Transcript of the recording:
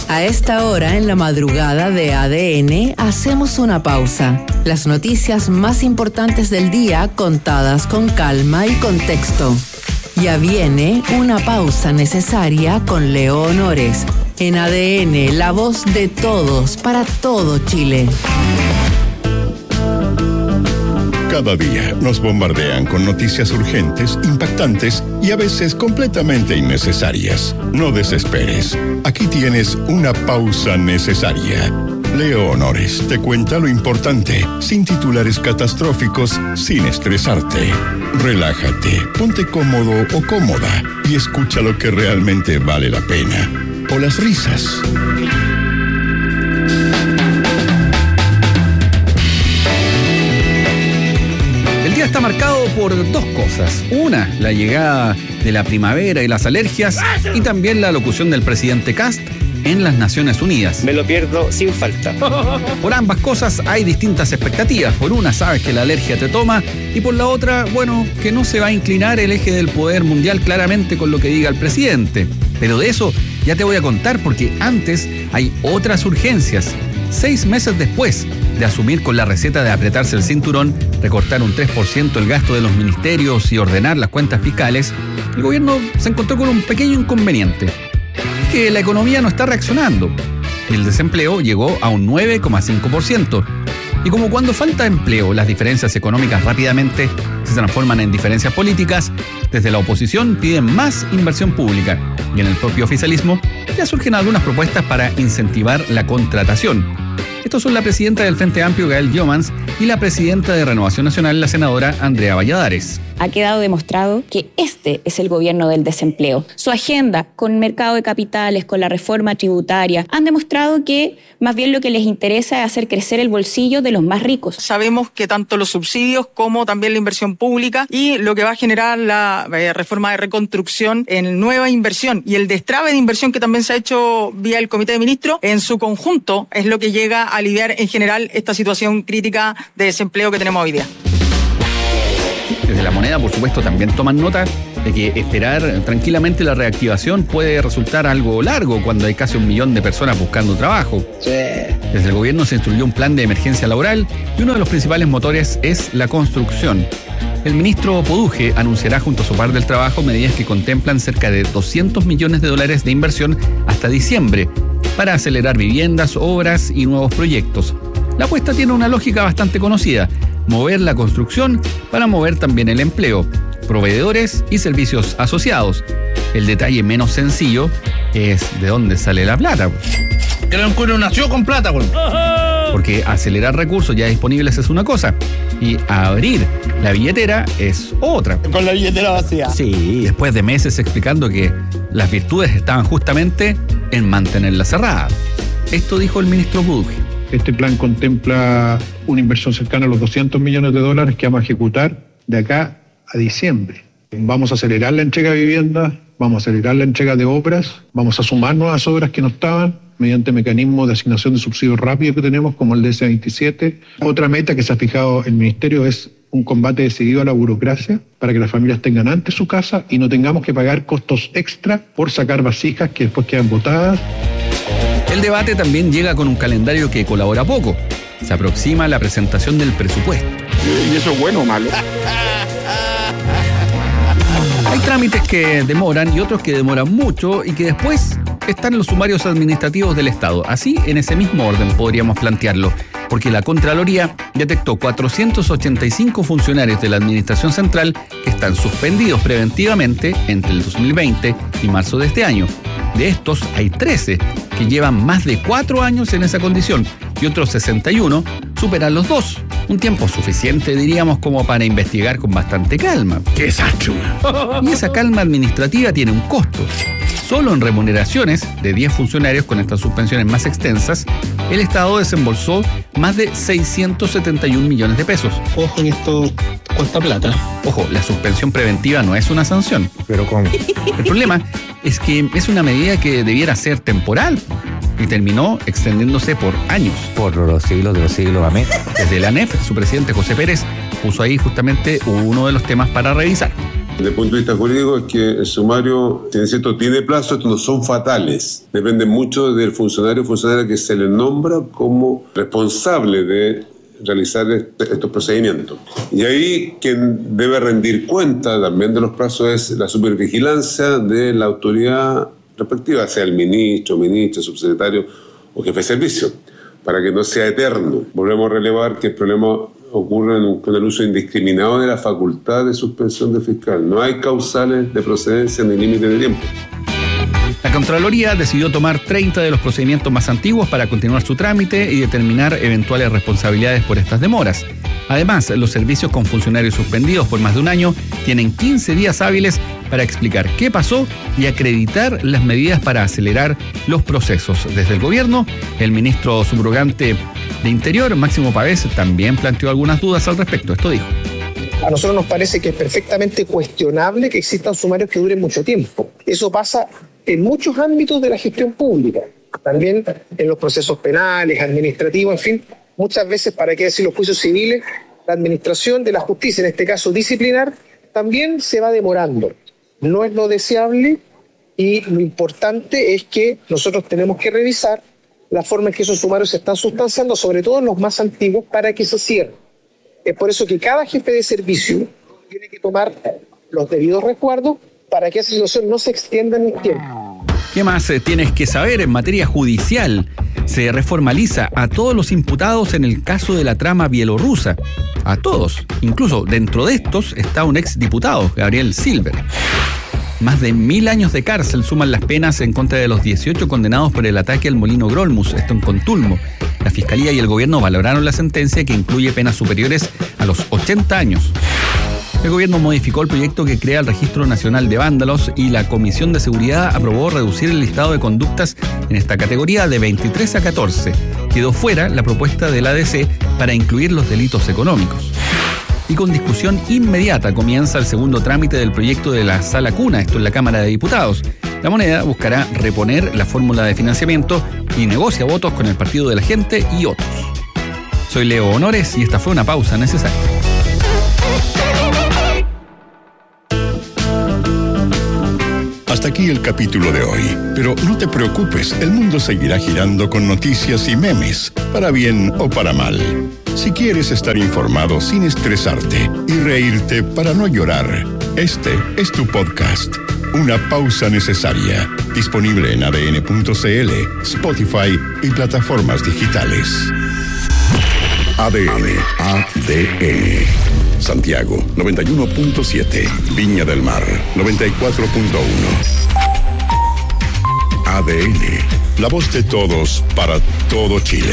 A esta hora, en la madrugada de ADN, hacemos una pausa. Las noticias más importantes del día contadas con calma y contexto. Ya viene una pausa necesaria con Leo Honores. En ADN, la voz de todos para todo Chile. Cada día nos bombardean con noticias urgentes, impactantes y a veces completamente innecesarias. No desesperes. Aquí tienes una pausa necesaria. Leo Honores te cuenta lo importante, sin titulares catastróficos, sin estresarte. Relájate, ponte cómodo o cómoda y escucha lo que realmente vale la pena. O las risas. Está marcado por dos cosas. Una, la llegada de la primavera y las alergias, y también la locución del presidente Kast en las Naciones Unidas. Me lo pierdo sin falta. Por ambas cosas hay distintas expectativas. Por una, sabes que la alergia te toma, y por la otra, bueno, que no se va a inclinar el eje del poder mundial claramente con lo que diga el presidente. Pero de eso ya te voy a contar, porque antes hay otras urgencias. 6 meses después de asumir con la receta de apretarse el cinturón, recortar un 3% el gasto de los ministerios y ordenar las cuentas fiscales, el gobierno se encontró con un pequeño inconveniente: que la economía no está reaccionando. El desempleo llegó a un 9,5%. Y como cuando falta empleo, las diferencias económicas rápidamente se transforman en diferencias políticas, desde la oposición piden más inversión pública, y en el propio oficialismo ya surgen algunas propuestas para incentivar la contratación. Estos son la presidenta del Frente Amplio, Gael Jomans, y la presidenta de Renovación Nacional, la senadora Andrea Valladares. Ha quedado demostrado que este es el gobierno del desempleo. Su agenda con el mercado de capitales, con la reforma tributaria, han demostrado que más bien lo que les interesa es hacer crecer el bolsillo de los más ricos. Sabemos que tanto los subsidios como también la inversión pública y lo que va a generar la reforma de reconstrucción en nueva inversión y el destrabe de inversión que también se ha hecho vía el Comité de Ministros, en su conjunto es lo que llega a aliviar en general esta situación crítica de desempleo que tenemos hoy día. Desde la moneda, por supuesto, también toman nota de que esperar tranquilamente la reactivación puede resultar algo largo cuando hay casi 1 millón de personas buscando trabajo. Sí. Desde el gobierno se instruyó un plan de emergencia laboral y uno de los principales motores es la construcción. El ministro Poduje anunciará junto a su par del trabajo medidas que contemplan cerca de $200 millones de inversión hasta diciembre para acelerar viviendas, obras y nuevos proyectos. La apuesta tiene una lógica bastante conocida: mover la construcción para mover también el empleo, proveedores y servicios asociados. El detalle menos sencillo es de dónde sale la plata. Que el Encuentro nació con plata, güey. Porque acelerar recursos ya disponibles es una cosa y abrir la billetera es otra. Con la billetera vacía. Sí, después de meses explicando que las virtudes estaban justamente en mantenerla cerrada. Esto dijo el ministro Poduje. Este plan contempla una inversión cercana a los $200 millones que vamos a ejecutar de acá a diciembre. Vamos a acelerar la entrega de viviendas, vamos a acelerar la entrega de obras, vamos a sumar nuevas obras que no estaban mediante mecanismos de asignación de subsidios rápidos que tenemos, como el DS27. Otra meta que se ha fijado el Ministerio es un combate decidido a la burocracia para que las familias tengan antes su casa y no tengamos que pagar costos extra por sacar vasijas que después quedan botadas. El debate también llega con un calendario que colabora poco. Se aproxima la presentación del presupuesto. ¿Y eso es bueno o malo? Hay trámites que demoran y otros que demoran mucho y que después están los sumarios administrativos del Estado. Así, en ese mismo orden podríamos plantearlo, porque la Contraloría detectó 485 funcionarios de la Administración Central que están suspendidos preventivamente entre el 2020 y marzo de este año. De estos, hay 13 que llevan más de 4 años en esa condición y otros 61 superan los 2. Un tiempo suficiente, diríamos, como para investigar con bastante calma. ¡Qué sacho! Y esa calma administrativa tiene un costo. Solo en remuneraciones de 10 funcionarios con estas suspensiones más extensas, el Estado desembolsó más de 671 millones de pesos. Ojo, en esto cuesta plata. Ojo, la suspensión preventiva no es una sanción. ¿Pero cómo? El problema es que es una medida que debiera ser temporal y terminó extendiéndose por años. Por los siglos de los siglos, amén. Desde la ANEF, su presidente José Pérez puso ahí justamente uno de los temas para revisar. Desde el punto de vista jurídico es que el sumario, si es cierto, tiene plazo, estos no son fatales. Depende mucho del funcionario o funcionaria que se le nombra como responsable de realizar estos procedimientos. Y ahí quien debe rendir cuenta también de los plazos es la supervigilancia de la autoridad respectiva, sea el ministro, subsecretario o jefe de servicio, para que no sea eterno. Volvemos a relevar que el problema ocurre con el uso indiscriminado de la facultad de suspensión del fiscal. No hay causales de procedencia ni límite de tiempo. La Contraloría decidió tomar 30 de los procedimientos más antiguos para continuar su trámite y determinar eventuales responsabilidades por estas demoras. Además, los servicios con funcionarios suspendidos por más de un año tienen 15 días hábiles para explicar qué pasó y acreditar las medidas para acelerar los procesos. Desde el gobierno, el ministro subrogante de Interior, Máximo Pavés, también planteó algunas dudas al respecto. Esto dijo: a nosotros nos parece que es perfectamente cuestionable que existan sumarios que duren mucho tiempo. Eso pasa en muchos ámbitos de la gestión pública, también en los procesos penales, administrativos, en fin. Muchas veces, para qué decir los juicios civiles, la administración de la justicia, en este caso disciplinar, también se va demorando. No es lo deseable y lo importante es que nosotros tenemos que revisar la forma en que esos sumarios se están sustanciando, sobre todo en los más antiguos, para que se cierren. Es por eso que cada jefe de servicio tiene que tomar los debidos resguardos para que esa situación no se extienda en el tiempo. ¿Qué más tienes que saber en materia judicial? Se reformaliza a todos los imputados en el caso de la trama bielorrusa. A todos. Incluso dentro de estos está un exdiputado, Gabriel Silver. Más de 1000 años de cárcel suman las penas en contra de los 18 condenados por el ataque al Molino Grolmus, esto en Contulmo. La Fiscalía y el Gobierno valoraron la sentencia, que incluye penas superiores a los 80 años. El Gobierno modificó el proyecto que crea el Registro Nacional de Vándalos y la Comisión de Seguridad aprobó reducir el listado de conductas en esta categoría de 23 a 14. Quedó fuera la propuesta del ADC para incluir los delitos económicos. Y con discusión inmediata comienza el segundo trámite del proyecto de la Sala Cuna, esto en la Cámara de Diputados. La Moneda buscará reponer la fórmula de financiamiento y negocia votos con el Partido de la Gente y otros. Soy Leo Honores y esta fue una pausa necesaria. Hasta aquí el capítulo de hoy, pero no te preocupes, el mundo seguirá girando con noticias y memes, para bien o para mal. Si quieres estar informado sin estresarte y reírte para no llorar, este es tu podcast, Una Pausa Necesaria, disponible en adn.cl, Spotify y plataformas digitales. ADN. Santiago 91.7, Viña del Mar 94.1. ADN, la voz de todos para todo Chile.